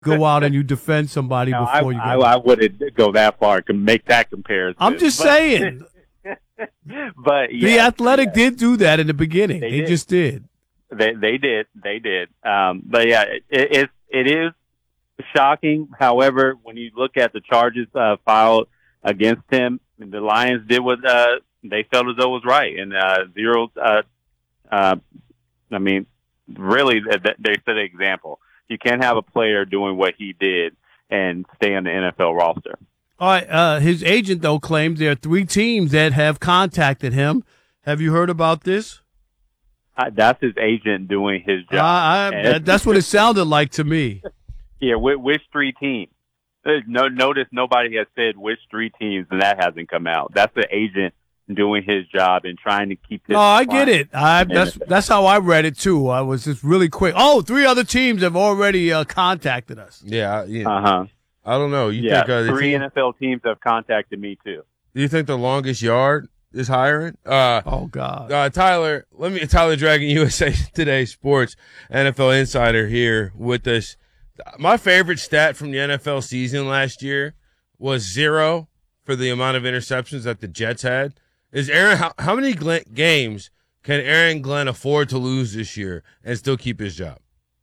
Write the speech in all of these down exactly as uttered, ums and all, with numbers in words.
go out and you defend somebody no, before I, you go. I, I wouldn't go that far to make that comparison. I'm just but, saying. But yeah, the Athletic yeah. did do that in the beginning. They They, did. just did. They they did they did. Um, but yeah, it, it it is shocking. However, when you look at the charges uh, filed against him, the Lions did what uh, they felt as though was right, and uh, zero. Uh, uh, I mean, really, they, they set an example. You can't have a player doing what he did and stay on the N F L roster. All right. Uh, his agent, though, claims there are three teams that have contacted him. Have you heard about this? Uh, that's his agent doing his job. Uh, I, that, that's what it sounded like to me. Yeah, which, which three teams? There's no notice. Nobody has said which three teams, and that hasn't come out. That's the agent doing his job and trying to keep his. No, I get it. I, that's that's how I read it too. I was just really quick. Oh, three other teams have already uh, contacted us. Yeah, yeah. Uh huh. I don't know. You Yeah, think uh, the three team, N F L teams have contacted me too. Do you think the longest yard is hiring? Uh, oh God, uh, Tyler. Let me. Tyler Dragon, U S A Today Sports N F L insider here with us. My favorite stat from the N F L season last year was zero for the amount of interceptions that the Jets had. Is Aaron? How, how many Glenn, games can Aaron Glenn afford to lose this year and still keep his job?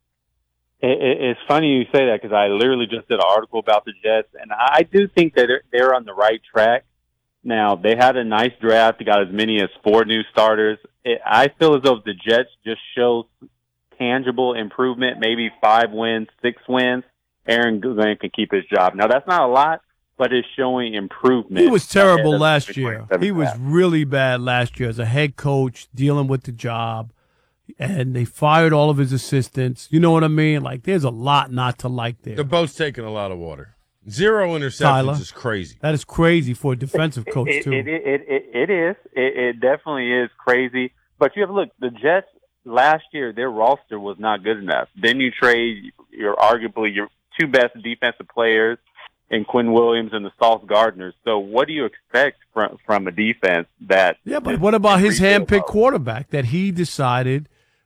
It, it, it's funny you say that because I literally just did an article about the Jets, and I do think that they're, they're on the right track. Now, they had a nice draft. They got as many as four new starters. It, I feel as though if the Jets just show tangible improvement, maybe five wins, six wins, Aaron Glenn can keep his job. Now, that's not a lot, but it's showing improvement. He was terrible ahead of last the year. twenty-seven He was draft. really bad last year as a head coach, dealing with the job. And they fired all of his assistants. You know what I mean? Like, there's a lot not to like there. The boat's taking a lot of water. Zero interceptions Tyler, is crazy. That is crazy for a defensive coach, it, too. It, it, it, it, it is. It, it definitely is crazy. But you have to look, the Jets last year, their roster was not good enough. Then you trade your arguably your two best defensive players in Quinn Williams and the Sauce Gardner. So what do you expect from from a defense that? Yeah, but what about his rebuild handpicked mode? quarterback that he decided,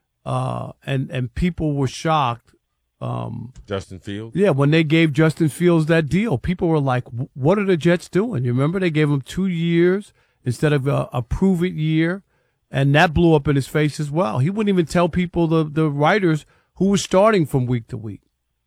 uh, and and people were shocked. Um, Justin Fields? Yeah, when they gave Justin Fields that deal, people were like, what are the Jets doing? You remember they gave him two years instead of a, a prove-it year, and that blew up in his face as well. He wouldn't even tell people, the, the writers, who was starting from week to week.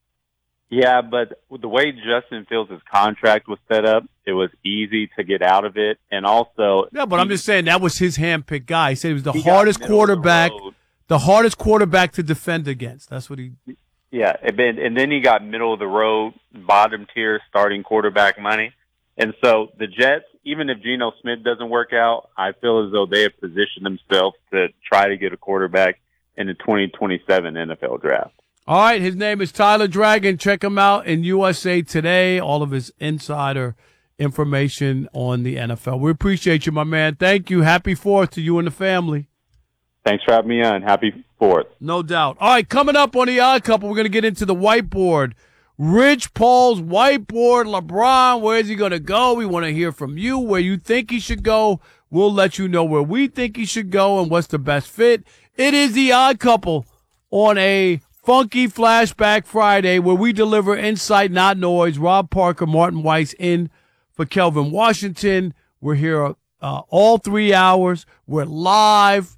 Yeah, but the way Justin Fields' contract was set up, it was easy to get out of it. And also... Yeah, but he, I'm just saying that was his handpicked guy. He said he was the he got hardest middle of the quarterback, road. the hardest quarterback to defend against. That's what he... Yeah, and then, and then he got middle of the road, bottom tier starting quarterback money. And so the Jets, even if Geno Smith doesn't work out, I feel as though they have positioned themselves to try to get a quarterback in the twenty twenty-seven N F L draft. All right, his name is Tyler Dragon. Check him out in U S A Today, all of his insider information on the N F L. We appreciate you, my man. Thank you. Happy Fourth to you and the family. Thanks for having me on. Happy Fourth. No doubt. All right, coming up on the Odd Couple, we're going to get into the whiteboard. Rich Paul's whiteboard. LeBron, where's he going to go? We want to hear from you where you think he should go. We'll let you know where we think he should go and what's the best fit. It is the Odd Couple on a funky Flashback Friday where we deliver insight, not noise. Rob Parker, Martin Weiss in for Kelvin Washington. We're here uh, all three hours. We're live.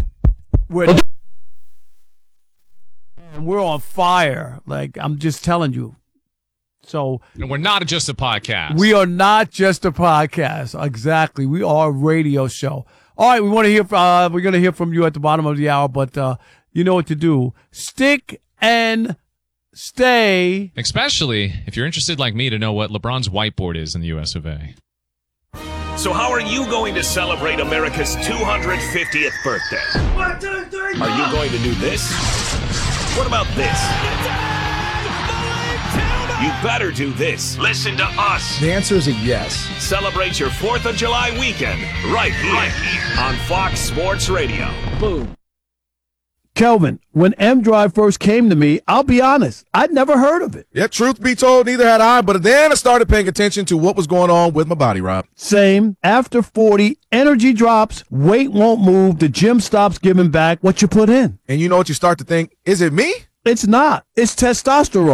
We're, we're on fire. Like, I'm just telling you. So, and we're not just a podcast. We are not just a podcast. Exactly. We are a radio show. All right. We want to hear from, uh, we're going to hear from you at the bottom of the hour, but, uh, you know what to do. Stick and stay. Especially if you're interested like me to know what LeBron's whiteboard is in the U S of A. So how are you going to celebrate America's two hundred fiftieth birthday? One, two, three, Are you going to do this? What about this? You better do this. Listen to us. The answer is a yes. Celebrate your fourth of July weekend right here, right here. on Fox Sports Radio. Boom. Kelvin, when M-Drive first came to me, I'll be honest, I'd never heard of it. Yeah, truth be told, neither had I, but then I started paying attention to what was going on with my body, Rob. Same. After forty, energy drops, weight won't move, the gym stops giving back what you put in. And you know what you start to think, is it me? It's not. It's testosterone.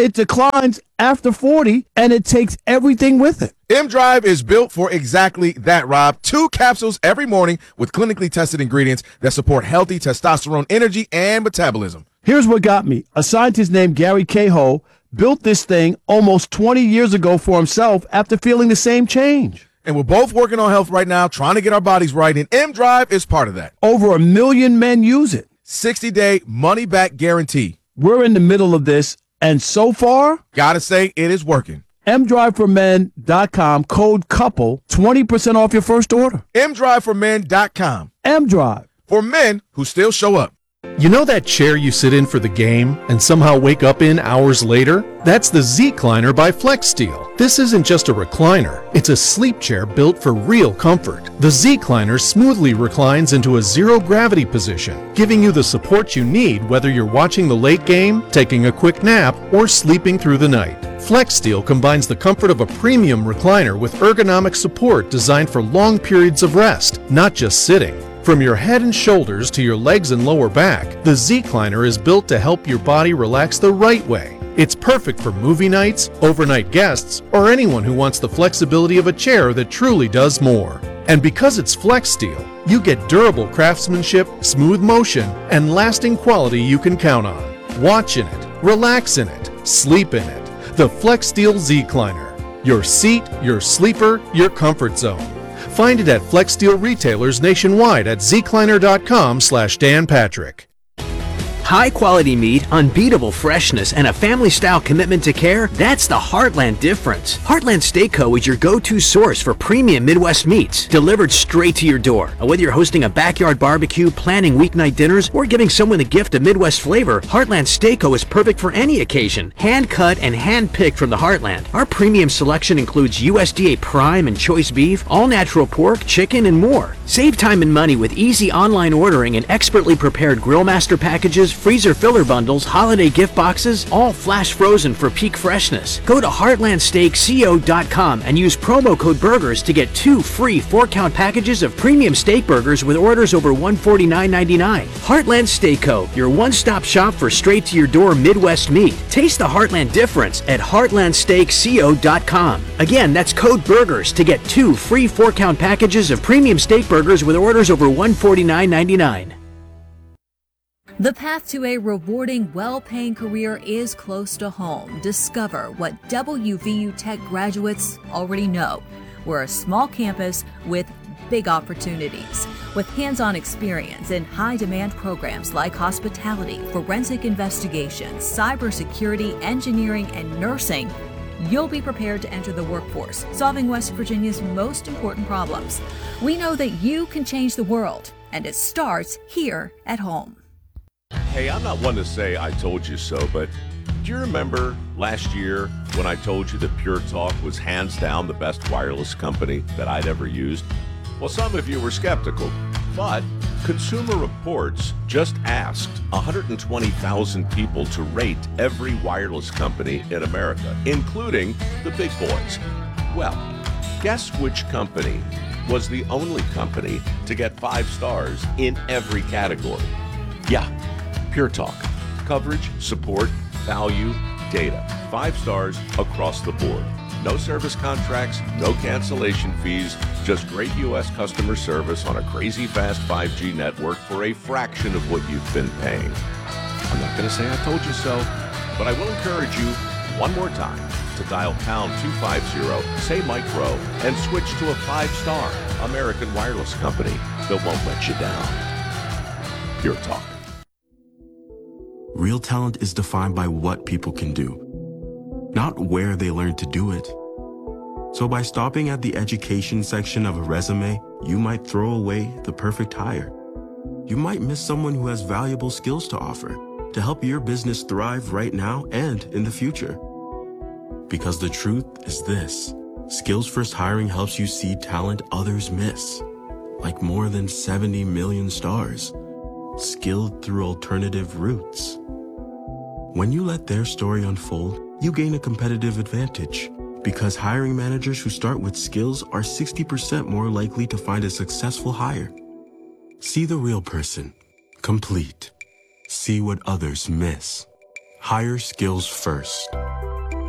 it declines after forty, and it takes everything with it. M-Drive is built for exactly that, Rob. Two capsules every morning with clinically tested ingredients that support healthy testosterone energy and metabolism. Here's what got me. A scientist named Gary Cahill built this thing almost twenty years ago for himself after feeling the same change. And we're both working on health right now, trying to get our bodies right, and M-Drive is part of that. Over a million men use it. sixty-day money-back guarantee. We're in the middle of this, and so far, gotta say, it is working. M drive for men dot com, code COUPLE, twenty percent off your first order. M drive for men dot com. M-Drive. For men who still show up. You know that chair you sit in for the game and somehow wake up in hours later? That's the Z-Cliner by FlexSteel. This isn't just a recliner. It's a sleep chair built for real comfort. The Z-Cliner smoothly reclines into a zero-gravity position, giving you the support you need whether you're watching the late game, taking a quick nap, or sleeping through the night. FlexSteel combines the comfort of a premium recliner with ergonomic support designed for long periods of rest, not just sitting. From your head and shoulders to your legs and lower back, the Z-Cliner is built to help your body relax the right way. It's perfect for movie nights, overnight guests, or anyone who wants the flexibility of a chair that truly does more. And because it's FlexSteel, you get durable craftsmanship, smooth motion, and lasting quality you can count on. Watch in it, relax in it, sleep in it. The FlexSteel Z-Cliner. Your seat, your sleeper, your comfort zone. Find it at FlexSteel retailers nationwide at zcliner dot com slash Dan Patrick. High-quality meat, unbeatable freshness, and a family-style commitment to care, that's the Heartland difference. Heartland Steak Co. is your go-to source for premium Midwest meats, delivered straight to your door. And whether you're hosting a backyard barbecue, planning weeknight dinners, or giving someone a gift of Midwest flavor, Heartland Steak Co. is perfect for any occasion. Hand-cut and hand-picked from the Heartland. Our premium selection includes U S D A Prime and Choice Beef, all-natural pork, chicken, and more. Save time and money with easy online ordering and expertly prepared Grill Master packages, freezer filler bundles, holiday gift boxes, all flash frozen for peak freshness. Go to heartland steak co dot com and use promo code BURGERS to get two free four-count packages of premium steak burgers with orders over one hundred forty-nine ninety-nine. Heartland Steak Co., your one-stop shop for straight-to-your-door Midwest meat. Taste the Heartland difference at heartland steak co dot com. Again, that's code BURGERS to get two free four-count packages of premium steak burgers with orders over one hundred forty-nine ninety-nine. The path to a rewarding, well-paying career is close to home. Discover what W V U Tech graduates already know. We're a small campus with big opportunities. With hands-on experience in high-demand programs like hospitality, forensic investigations, cybersecurity, engineering, and nursing, you'll be prepared to enter the workforce, solving West Virginia's most important problems. We know that you can change the world, and it starts here at home. Hey, I'm not one to say I told you so, but do you remember last year when I told you that Pure Talk was hands down the best wireless company that I'd ever used? Well, some of you were skeptical, but Consumer Reports just asked one hundred twenty thousand people to rate every wireless company in America, including the big boys. Well, guess which company was the only company to get five stars in every category? Yeah, Pure Talk. Coverage, support, value, data. Five stars across the board. No service contracts, no cancellation fees, just great U S customer service on a crazy fast five G network for a fraction of what you've been paying. I'm not going to say I told you so, but I will encourage you one more time to dial pound two fifty, say Mike Rowe, and switch to a five-star American wireless company that won't let you down. Pure Talk. Real talent is defined by what people can do, not where they learn to do it. So by stopping at the education section of a resume, you might throw away the perfect hire. You might miss someone who has valuable skills to offer to help your business thrive right now and in the future. Because the truth is this: Skills First Hiring helps you see talent others miss, like more than seventy million stars, skilled through alternative routes. When you let their story unfold, you gain a competitive advantage, because hiring managers who start with skills are sixty percent more likely to find a successful hire. See the real person, complete. See what others miss. Hire skills first.